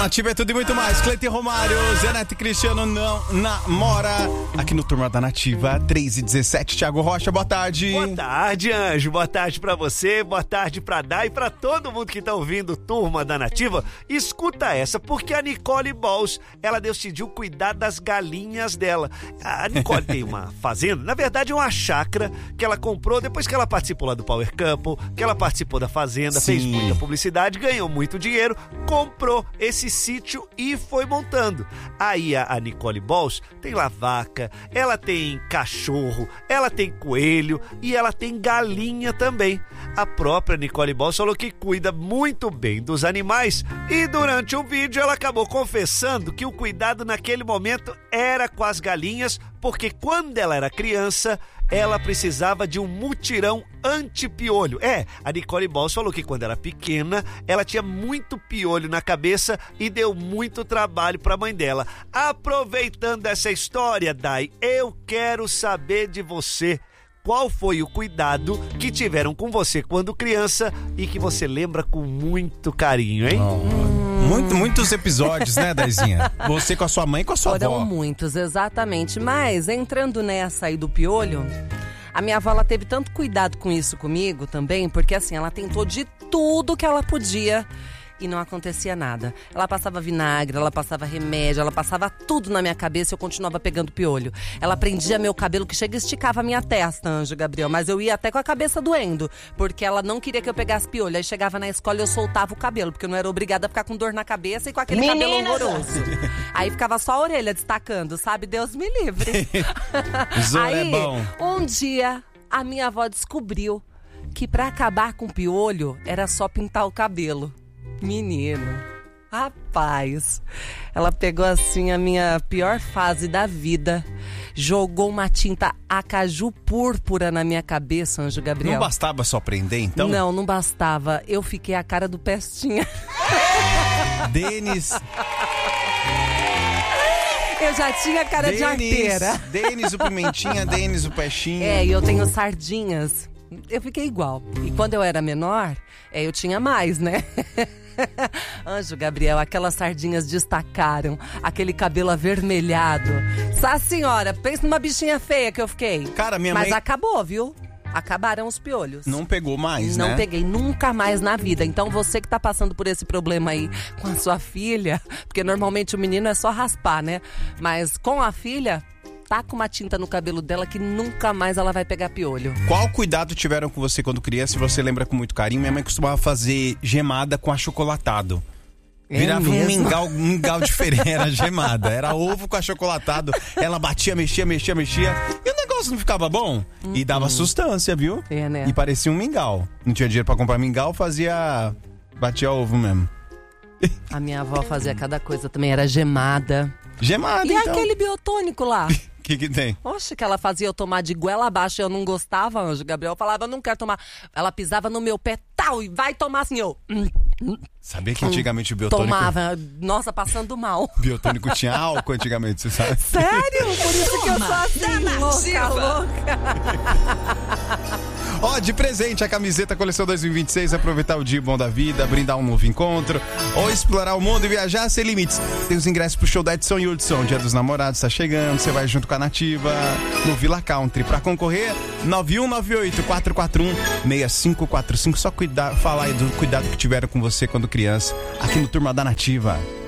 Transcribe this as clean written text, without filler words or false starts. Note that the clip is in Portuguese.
Nativa é tudo e muito mais. Cleiton Romário, Zé Neto e Cristiano não namora. Aqui no Turma da Nativa, 3h17. Thiago Rocha, boa tarde. Boa tarde, Anjo. Boa tarde pra você, boa tarde pra Dai e pra todo mundo que tá ouvindo Turma da Nativa. Escuta essa, porque a Nicole Balls, ela decidiu cuidar das galinhas dela. A Nicole tem uma fazenda, na verdade é uma chácara que ela comprou depois que ela participou lá do Power Couple, que ela participou da fazenda, fez muita publicidade, ganhou muito dinheiro, comprou esse sítio e foi montando. Aí a Nicole Balls tem lá vaca, ela tem cachorro, ela tem coelho e ela tem galinha também. A própria Nicole Balls falou que cuida muito bem dos animais e durante o vídeo ela acabou confessando que o cuidado naquele momento era com as galinhas, porque quando ela era criança ela precisava de um mutirão anti-piolho. A Nicole Balls falou que quando era pequena, ela tinha muito piolho na cabeça e deu muito trabalho para a mãe dela. Aproveitando essa história, Dai, eu quero saber de você. Qual foi o cuidado que tiveram com você quando criança e que você lembra com muito carinho, hein? Muitos episódios, né, Daizinha? Você com a sua mãe e com a sua avó. Foram muitos, exatamente. Mas, entrando nessa aí do piolho, a minha avó, ela teve tanto cuidado com isso comigo também, porque assim, ela tentou de tudo que ela podia e não acontecia nada. Ela passava vinagre, ela passava remédio, ela passava tudo na minha cabeça e eu continuava pegando piolho. Ela prendia meu cabelo que chega e esticava a minha testa, Anjo Gabriel, mas eu ia até com a cabeça doendo, porque ela não queria que eu pegasse piolho. Aí chegava na escola e eu soltava o cabelo, porque eu não era obrigada a ficar com dor na cabeça e com aquele cabelo horroroso. Aí ficava só a orelha destacando, sabe? Deus me livre. Aí, é bom. Um dia, a minha avó descobriu que pra acabar com o piolho era só pintar o cabelo. Menino, rapaz, ela pegou assim a minha pior fase da vida, jogou uma tinta acaju púrpura na minha cabeça, Anjo Gabriel. Não bastava só prender, então? Não bastava. Eu fiquei a cara do Pestinha. Denis... Eu já tinha cara de arteira. Denis o Pimentinha, Denis o Peixinho. E eu tenho sardinhas. Eu fiquei igual. E quando eu era menor, eu tinha mais, né? Anjo Gabriel, aquelas sardinhas destacaram, aquele cabelo avermelhado. Sá senhora, pensa numa bichinha feia que eu fiquei. Cara, minha Mas mãe... acabou, viu? Acabaram os piolhos. Não pegou mais, né? Não peguei nunca mais na vida. Então você que tá passando por esse problema aí com a sua filha, porque normalmente o menino é só raspar, né? Mas com a filha, taca uma tinta no cabelo dela que nunca mais ela vai pegar piolho. Qual cuidado tiveram com você quando criança? Se você lembra com muito carinho, minha mãe costumava fazer gemada com achocolatado. Virava um mingau diferente, era gemada. Era ovo com achocolatado. Ela batia, mexia. E o negócio não ficava bom. E dava sustância, viu? Né? E parecia um mingau. Não tinha dinheiro pra comprar mingau, batia ovo mesmo. A minha avó fazia cada coisa também, era gemada. Gemada, e então. Aquele biotônico lá? O que tem? Oxe, que ela fazia eu tomar de goela abaixo e eu não gostava, Anjo Gabriel. Eu falava, eu não quero tomar. Ela pisava no meu pé, tal, e vai tomar assim, eu... Sabia que antigamente o biotônico... Tomava, nossa, passando mal. O biotônico tinha álcool antigamente, você sabe? Sério? Por isso que eu sou assim, louca. Ó, de presente a camiseta Coleção 2026, aproveitar o dia bom da vida, brindar um novo encontro, ou explorar o mundo e viajar sem limites. Tem os ingressos pro show da Edson Hudson, Dia dos Namorados tá chegando, você vai junto com a Nativa no Villa Country. Pra concorrer, 9198-441-6545. Só falar aí do cuidado que tiveram com você quando criança, aqui no Turma da Nativa.